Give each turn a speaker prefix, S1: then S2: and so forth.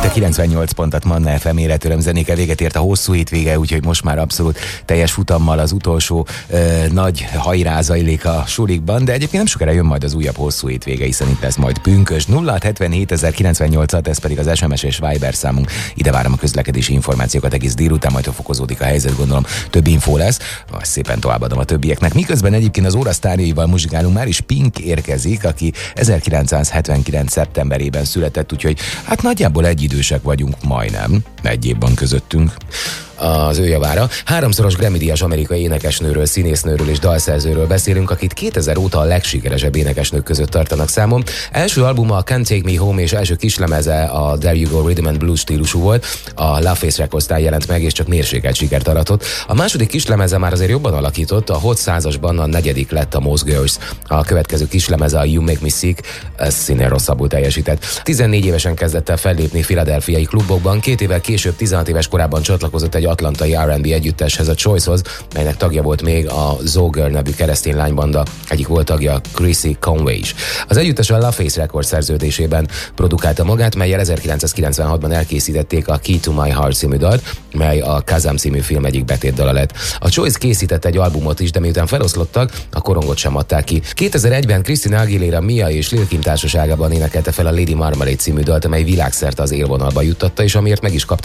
S1: Itt a 98 pontat Manna FM életöröm zenékkel véget ért a hosszú hétvége, úgyhogy most már abszolút teljes futammal az utolsó nagy hajrá zajlik a sulikban, de egyébként nem sokára jön majd az újabb hosszú hétvége, hiszen itt lesz majd pünkös. 0677 ez pedig az SMS és Viber számunk. Ide várom a közlekedési információkat egész délután, majd ha fokozódik a helyzet, gondolom több infó lesz, azt szépen továbbadom a többieknek. Miközben egyébként az óra sztárjaival muzsikálunk, már is Pink érkezik, aki 1979. szeptemberében született, úgyhogy hát nagyjából egyidősek vagyunk majdnem, egy évben közöttünk az ő javára. 3-szoros Grammy-díjas amerikai énekesnőről, színésznőről és dalszerzőről beszélünk, akit 2000 óta a legsikeresebb énekesnők között tartanak számon. Első albuma a Can't Take Me Home és első kislemeze a There You Go Rhythm and Blues stílusú volt. A Love Face Records-tán jelent meg, és csak mérsékelt sikert aratott. A második kislemeze már azért jobban alakított, a Hot 100-asban a 4. lett a Most Girls. A következő kislemeze a You Make Me Sick, ez színen rosszabbul teljesített. 14 évesen kezdett el fellépni philadelphiai klubokban, 2 évvel később 16 éves korában csatlakozott egy atlantai R&B együtteshez, a Choicehoz, melynek tagja volt még a Zoe nevű keresztény lánybanda egyik volt tagja, Chrissy Conway is. Az együttes a Love Face Records szerződésében produkálta magát, mellyel 1996-ban elkészítették a Key to My Heart című dalt, mely a Kazam című film egyik betétdala lett. A Choice készített egy albumot is, de miután feloszlottak, a korongot sem adták ki. 2001-ben Christina Aguilera, Mia és Lil Kim társaságában énekelte fel a Lady Marmalade című dalt, amely világszerte az élvonalba juttatta, és amiért meg is kapta